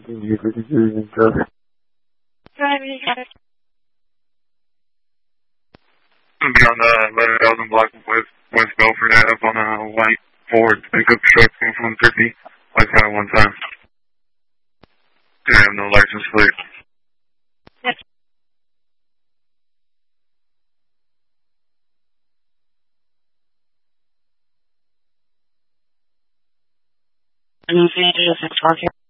You could use each be on the 11,000 block of West Belford up on a white Ford pickup truck from 150, like that one time. Didn't have no license plate. Yes. And you see 6 here.